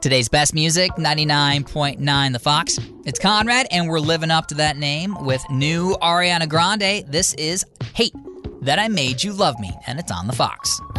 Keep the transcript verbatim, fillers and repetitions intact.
Today's best music, ninety-nine point nine The Fox. It's Conrad, and we're living up to that name with new Ariana Grande. This is Hate That I Made You Love Me, and it's on The Fox.